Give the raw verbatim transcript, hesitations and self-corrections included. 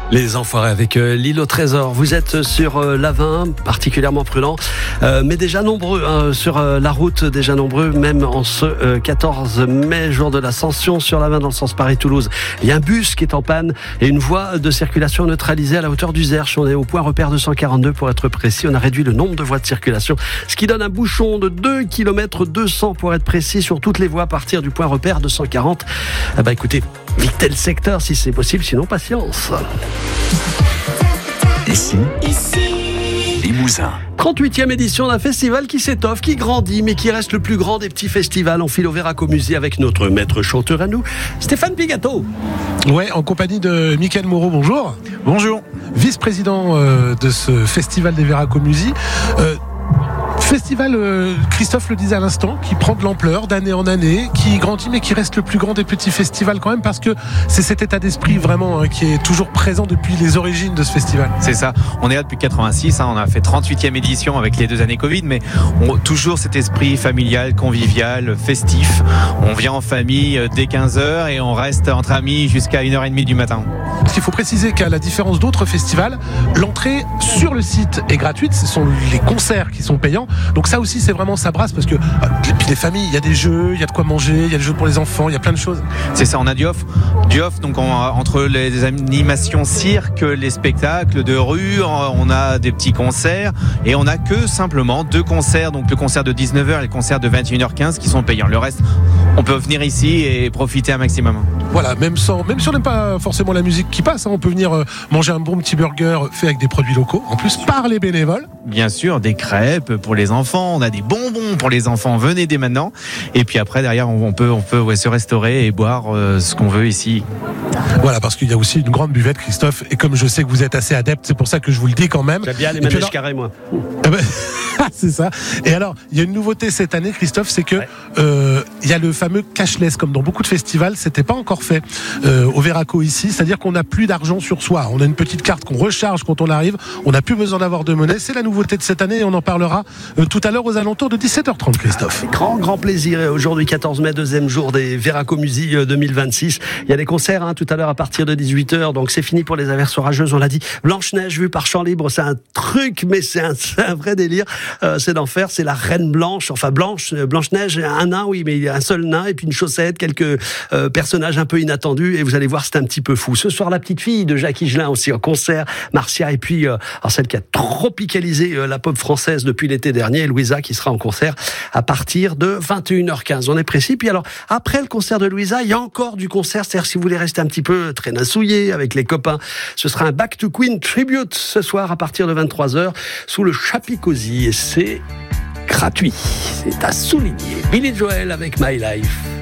Les enfoirés avec euh, l'île au trésor. Vous êtes sur euh, l'A vingt, particulièrement prudent, euh, mais déjà nombreux hein, sur euh, la route, déjà nombreux, même en ce euh, quatorze mai, jour de l'Ascension, sur l'A vingt dans le sens Paris-Toulouse. Il y a un bus qui est en panne et une voie de circulation neutralisée à la hauteur du Zerche. On est au point repère deux cent quarante-deux pour être précis. On a réduit le nombre de voies de circulation, ce qui donne un bouchon de deux kilomètres deux cents pour être précis sur toutes les voies à partir du point repère deux cent quarante. Ah bah écoutez, évitez le secteur si c'est possible, sinon patience. Ici, Ici. Limousin. trente-huitième édition d'un festival qui s'étoffe, qui grandit, mais qui reste le plus grand des petits festivals. On file au Veracomusie avec notre maître chanteur à nous, Stéphane Pigato. Ouais, en compagnie de Mickaël Moreau, bonjour. Bonjour. Vice-président euh, de ce festival des Veracomusie. Euh, Festival, euh, Christophe le disait à l'instant, qui prend de l'ampleur d'année en année, qui grandit mais qui reste le plus grand des petits festivals quand même, parce que c'est cet état d'esprit vraiment hein, qui est toujours présent depuis les origines de ce festival. C'est ça, on est là depuis quatre-vingt-six, hein, on a fait trente-huitième édition avec les deux années Covid, mais on, toujours cet esprit familial, convivial, festif. On vient en famille dès quinze heures et on reste entre amis jusqu'à une heure trente du matin. Parce qu'il faut préciser qu'à la différence d'autres festivals, l'entrée sur le site est gratuite, ce sont les concerts qui sont payants. Donc ça aussi c'est vraiment, ça brasse parce que puis les familles, il y a des jeux, il y a de quoi manger, il y a des jeux pour les enfants, il y a plein de choses. C'est ça, on a du off, du off donc on, entre les animations cirque, les spectacles de rue, on a des petits concerts et on a que simplement deux concerts, donc le concert de dix-neuf heures et le concert de vingt et une heures quinze qui sont payants. Le reste, on peut venir ici et profiter un maximum. Voilà, même sans, même si on n'aime pas forcément la musique qui passe, hein, on peut venir euh, manger un bon petit burger fait avec des produits locaux, en plus par les bénévoles. Bien sûr, des crêpes pour les enfants, on a des bonbons pour les enfants, venez dès maintenant. Et puis après, derrière, on peut, on peut ouais, se restaurer et boire euh, ce qu'on veut ici. Voilà, parce qu'il y a aussi une grande buvette, Christophe, et comme je sais que vous êtes assez adepte, c'est pour ça que je vous le dis quand même. J'aime bien les manèges carrés, moi. C'est ça. Et alors, il y a une nouveauté cette année, Christophe, c'est que ouais. euh, il y a le fameux cashless, comme dans beaucoup de festivals, c'était pas encore fait euh, au Veraco ici, c'est-à-dire qu'on n'a plus d'argent sur soi. On a une petite carte qu'on recharge quand on arrive, on n'a plus besoin d'avoir de monnaie. C'est la nouveauté de cette année et on en parlera euh, tout à l'heure aux alentours de dix-sept heures trente, Christophe. Ah, grand, grand plaisir. Aujourd'hui, quatorze mai, deuxième jour des Veracomusie deux mille vingt-six. Il y a des concerts hein, tout à l'heure à partir de dix-huit heures, donc c'est fini pour les averses orageuses, on l'a dit. Blanche-Neige vue par Champ Libre, c'est un truc, mais c'est un, c'est un vrai délire. Euh, c'est d'enfer, c'est la Reine Blanche, enfin Blanche, Blanche-Neige, un nain, oui, mais il y a un seul nain, et puis une chaussette, quelques euh, personnages un peu inattendus, et vous allez voir, c'est un petit peu fou. Ce soir, la petite fille de Jacques Higelin aussi en concert, Marcia, et puis euh, alors celle qui a tropicalisé euh, la pop française depuis l'été dernier, Louisa, qui sera en concert à partir de vingt et une heures quinze. On est précis. Puis alors, après le concert de Louisa, il y a encore du concert, c'est-à-dire si vous voulez rester un petit peu très nassouillé avec les copains, ce sera un Back to Queen Tribute ce soir à partir de vingt-trois heures sous le Chapicosi, et c'est gratuit. C'est à souligner. Billy Joel avec My Life.